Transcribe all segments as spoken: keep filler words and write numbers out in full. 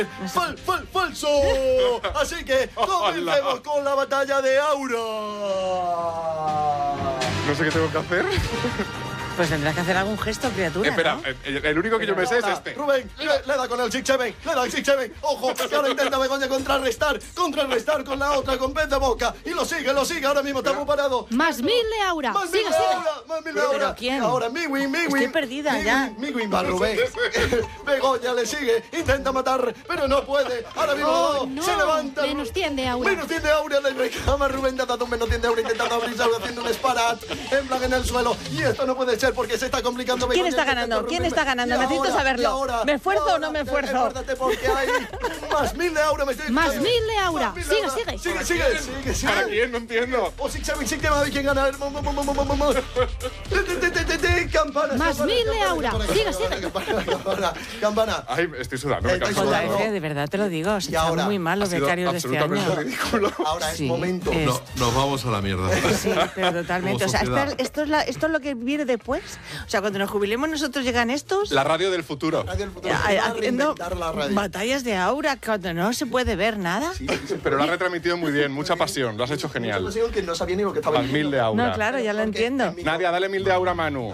Fal, fal, falso. Así que comencemos con la batalla de Aura. No sé qué tengo que hacer. Pues tendrás que hacer algún gesto, criatura. Espera, ¿no? el, el único que yo me sé es este. Rubén, le, le da con el six seven, le da el six seven. Ojo, que ahora intenta Begoña contrarrestar, contrarrestar con la otra, con pez de boca. Y lo sigue, lo sigue, ahora mismo estamos parados. Más mil de Aura. Más mil Sigue, de sigue. Aura, más mil de ¿Pero Aura. quién? Ahora Miwin, Miwin. Estoy perdida Miwin, ya. Miwin va Rubén. Begoña le sigue, intenta matar, pero no puede. Ahora mismo Oh, no. se levanta. Menos cien de Aura. Menos cien de Aura, le reclama Rubén, le ha dado un menos cien de Aura intentando abrirse, haciendo un sparat en plan en el suelo. Y esto no puede ser porque se está complicando. ¿Quién está ganando? ¿Quién está ganando? Necesito saberlo. ¿Me esfuerzo o no me esfuerzo? Esfuérzate porque hay más mil de Aura. Me estoy Más mil de Aura. Más mil de Sigue, Aura. sigue. Sigue, sigue, sigue, sigue. ¿Para quién? No entiendo. O six seven, six seven, ¿quién gana? Campana. Más mil de Aura. Sigue, sigue. Campana, campana, campana. Ay, estoy sudando. Me Estoy canso. sudando. Joder, F, de verdad te lo digo. Se Y está ahora muy mal los Ha sido becarios de este absolutamente año. ridículo. Ahora es Sí, momento. es- No, nos vamos a la mierda. Sí, pero totalmente. O sea, Como esta- sociedad. esto, es la- esto es lo que viene después. O sea, cuando nos jubilemos nosotros llegan estos La radio del futuro. Radio del futuro. eh, Va a haciendo reinventar la radio. batallas de Aura cuando no se puede ver nada. Pero lo has retransmitido muy bien, mucha pasión, lo has hecho genial. Yo que no sabía ni lo que estaba Más mil de diciendo. Aura. No, claro, ya lo Porque entiendo. en mi- Nadia, dale mil de Aura a Manu.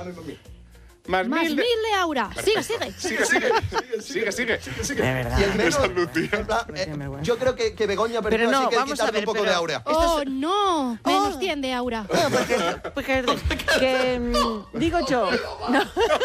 Más Más mil mil de... de Aura. Sigue, sigue. Sigue, sigue, sigue, sigue. Sigue. De verdad. Y el menos, Esa Lucía. en plan, Qué eh, vergüenza. yo creo que, que Begoña perdió, Pero no, así que hay que vamos a quitarle ver, un poco pero- de Aura. Oh, no. Menos cien de Aura. Bueno, porque, porque que, mm, digo yo, no,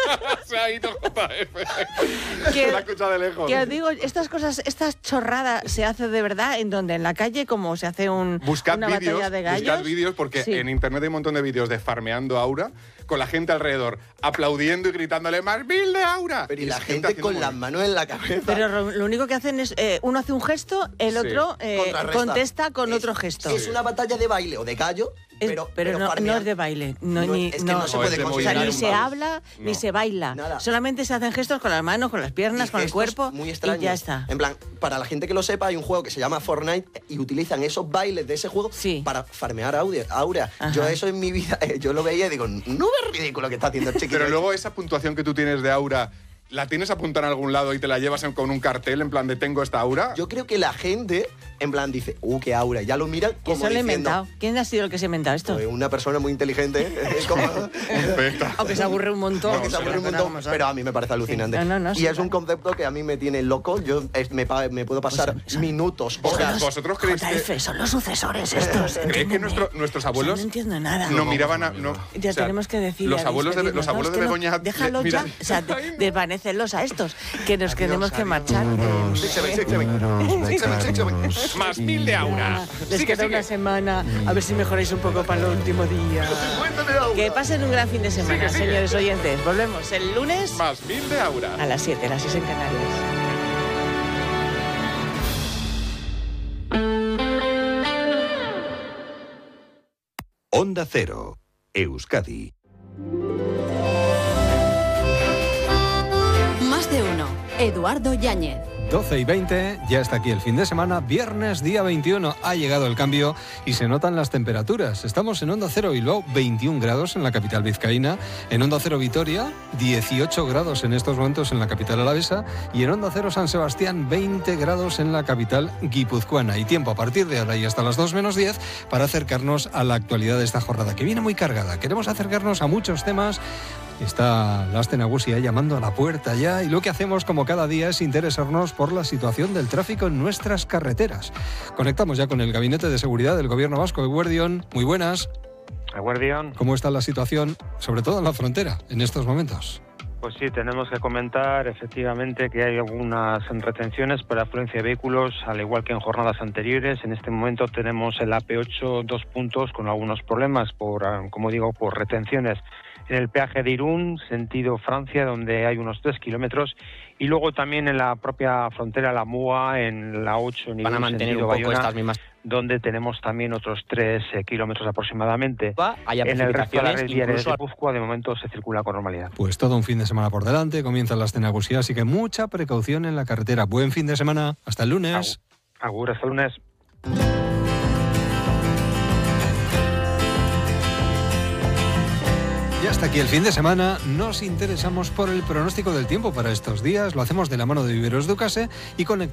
Se ha ido J F. Que- Se la escucha de lejos. que os digo, estas cosas, estas chorradas se hace de verdad en donde, en la calle, como se hace un, Buscad una vídeos, batalla de gallos. buscad vídeos porque Sí. en internet hay un montón de vídeos de farmeando Aura con la gente alrededor aplaudiendo y gritándole más mil de Aura. Pero y Y la es gente haciendo con las movimientos. manos en la cabeza. Pero lo, lo único que hacen es, eh, uno hace un gesto, el Sí. otro eh, Contrarresta. contesta con Es- otro gesto. Es una batalla de baile o de gallo, Es- pero, pero no, no farmeando. es de baile, no, No, ni, es que no se No, puede es de o sea, considerar ni un se baile. habla ni No. se baila. Nada. Solamente se hacen gestos con las manos, con las piernas, Y con el gestos cuerpo muy y extraños. ya está. En plan, para la gente que lo sepa, hay un juego que se llama Fortnite y utilizan esos bailes de ese juego Sí. para farmear audio- Aura. Ajá. Yo eso en mi vida, eh, yo lo veía y digo, no es ridículo que está haciendo el chiquito. Pero luego esa puntuación que tú tienes de Aura, ¿la tienes apuntada en algún lado y te la llevas en- con un cartel en plan de tengo esta Aura? Yo creo que la gente, en plan, dice, uh, qué Aura. Ya lo miran ¿Quién como se lo ha diciendo, inventado? ¿Quién ha sido el que se ha inventado esto? pues, una persona muy inteligente. ¿eh? Como- Perfecta. Aunque se aburre un montón. que se aburre un Pero montón, vamos a- pero a mí me parece alucinante. No, no, no, y sí, es un claro. concepto que a mí me tiene loco. Yo eh, me, pa- me puedo pasar Pues, minutos, O sea, horas. ¿vosotros creéis J que, F, son los sucesores estos. creéis que entiéndeme. nuestro- nuestros O sea, abuelos no entiendo nada. no miraban a... No, Ya o sea, tenemos que decir. Los abuelos de, los abuelos de Begoña... Déjalos mira- ya. O sea, de- desvanécelos a estos, que nos tenemos que marchar. Six, seven, six, seven. Six, seven, six, seven. Más mil de Aura. Les Sigue, queda sigue. una semana. A ver si mejoráis un poco para el último día. Cuéntame, Aura. Que pasen un gran fin de semana, Sigue, sigue. señores oyentes. Volvemos el lunes Más mil de Aura. a las siete, las seis en Canarias. Onda Cero, Euskadi. Más de uno. Eduardo Yáñez. doce y veinte, ya está aquí el fin de semana, viernes día veintiuno, ha llegado el cambio y se notan las temperaturas. Estamos en Onda Cero Bilbao, veintiún grados en la capital vizcaína, en Onda Cero Vitoria, dieciocho grados en estos momentos en la capital alavesa y en Onda Cero San Sebastián, veinte grados en la capital guipuzcoana. Y tiempo a partir de ahora y hasta las dos menos diez para acercarnos a la actualidad de esta jornada, que viene muy cargada. Queremos acercarnos a muchos temas. Está Laste Nagusia llamando a la puerta ya y lo que hacemos como cada día es interesarnos por la situación del tráfico en nuestras carreteras. Conectamos ya con el Gabinete de Seguridad del Gobierno Vasco, Eguerdión. Muy buenas. Eguerdión, ¿Cómo está la situación, sobre todo en la frontera, en estos momentos? pues sí, tenemos que comentar efectivamente que hay algunas retenciones por afluencia de vehículos, al igual que en jornadas anteriores. En este momento tenemos el A P ocho dos puntos con algunos problemas, por, como digo, por retenciones en el peaje de Irún, sentido Francia, donde hay unos tres kilómetros, y luego también en la propia frontera La Múa, en la ocho en Irún, Van a mantener sentido un poco Bayona, estas mismas. donde tenemos también otros tres eh, kilómetros aproximadamente. Haya En el resto de la red precipitaciones, viaria de incluso Guipúzcoa, de momento se circula con normalidad. Pues todo un fin de semana por delante, comienza Laste Nagusia, así que mucha precaución en la carretera. Buen fin de semana, hasta el lunes. Agur, hasta el lunes. Ya hasta aquí el fin de semana. Nos interesamos por el pronóstico del tiempo para estos días. Lo hacemos de la mano de Viveros Ducase y conectamos